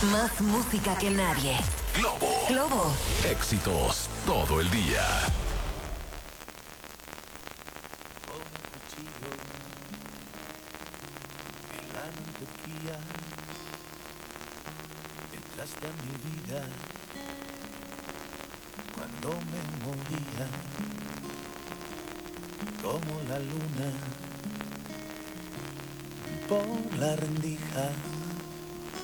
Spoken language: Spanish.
Más música que nadie. Globo. Éxitos todo el día. Con un cuchillo en la mantequilla entraste a mi vida cuando me moría, como la luna por la rendija.